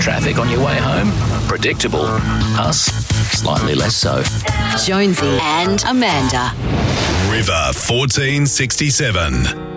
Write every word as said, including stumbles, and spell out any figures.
Traffic on your way home? Predictable. Us, slightly less so. Jonesy and Amanda. River fourteen sixty-seven.